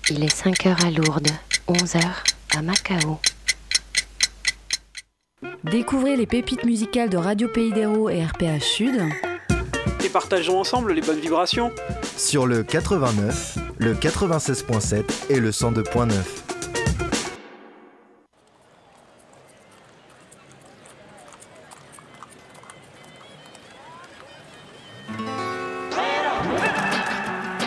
Il est 5 heures à Lourdes, 11 heures à Macao. Découvrez les pépites musicales de Radio Pays d'Hérault et RPH Sud. Et partageons ensemble les bonnes vibrations. Sur le 89, le 96.7 et le 102.9.